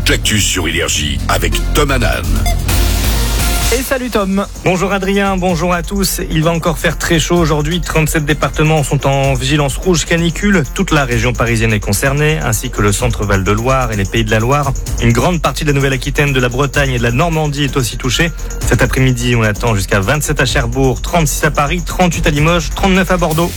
toute l'actu sur Énergie avec Tom Hanan. Et salut Tom. Bonjour Adrien, bonjour à tous. Il va encore faire très chaud aujourd'hui. 37 départements sont en vigilance rouge canicule. Toute la région parisienne est concernée, ainsi que le centre Val-de-Loire et les Pays de la Loire. Une grande partie de la Nouvelle-Aquitaine, de la Bretagne et de la Normandie est aussi touchée. Cet après-midi, on attend jusqu'à 27 à Cherbourg, 36 à Paris, 38 à Limoges, 39 à Bordeaux.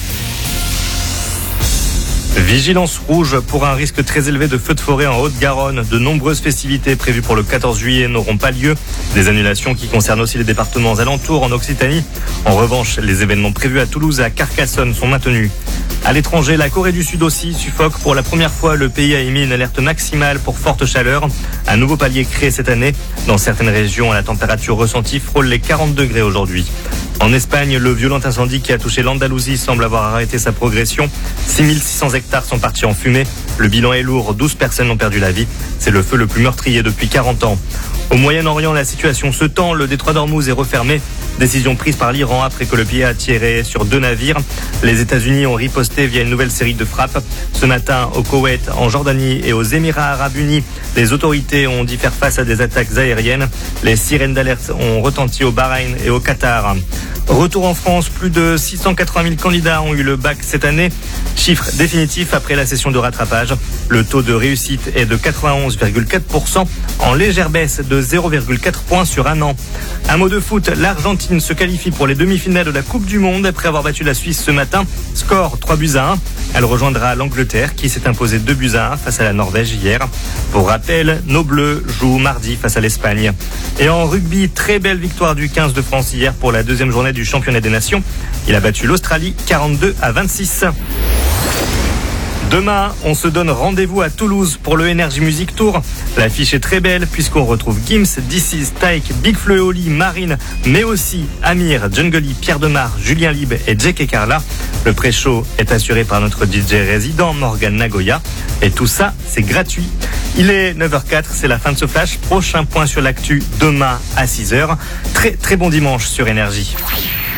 Vigilance rouge pour un risque très élevé de feux de forêt en Haute-Garonne. De nombreuses festivités prévues pour le 14 juillet n'auront pas lieu. Des annulations qui concernent aussi les départements alentours en Occitanie. En revanche, les événements prévus à Toulouse et à Carcassonne sont maintenus. À l'étranger, la Corée du Sud aussi suffoque. Pour la première fois, le pays a émis une alerte maximale pour forte chaleur. Un nouveau palier créé cette année. Dans certaines régions, la température ressentie frôle les 40 degrés aujourd'hui. En Espagne, le violent incendie qui a touché l'Andalousie semble avoir arrêté sa progression. 6600 hectares sont partis en fumée. Le bilan est lourd, 12 personnes ont perdu la vie. C'est le feu le plus meurtrier depuis 40 ans. Au Moyen-Orient, la situation se tend. Le détroit d'Ormuz est refermé. Décision prise par l'Iran après que le pays a tiré sur 2 navires. Les États-Unis ont riposté via une nouvelle série de frappes. Ce matin, au Koweït, en Jordanie et aux Émirats arabes unis, les autorités ont dû faire face à des attaques aériennes. Les sirènes d'alerte ont retenti au Bahreïn et au Qatar. Retour en France, plus de 680 000 candidats ont eu le bac cette année. Chiffre définitif après la session de rattrapage. Le taux de réussite est de 91,4%, en légère baisse de 0,4 points sur un an. Un mot de foot, l'Argentine se qualifie pour les demi-finales de la Coupe du Monde après avoir battu la Suisse ce matin. Score 3-1. Elle rejoindra l'Angleterre qui s'est imposée 2-1 face à la Norvège hier. Pour rappel, nos Bleus jouent mardi face à l'Espagne. Et en rugby, très belle victoire du 15 de France hier pour la deuxième journée du championnat des nations. Il a battu l'Australie 42-26. Demain, on se donne rendez-vous à Toulouse pour le Energy Music Tour. L'affiche est très belle puisqu'on retrouve Gims, DC, Tyke, Big Flo et Oli, Marine, mais aussi Amir, Jungly, Pierre Demar, Julien Lieb et Jake et Carla. Le pré-show est assuré par notre DJ résident Morgan Nagoya. Et tout ça, c'est gratuit. Il est 9h04, c'est la fin de ce flash. Prochain point sur l'actu demain à 6h. Très très bon dimanche sur Énergie.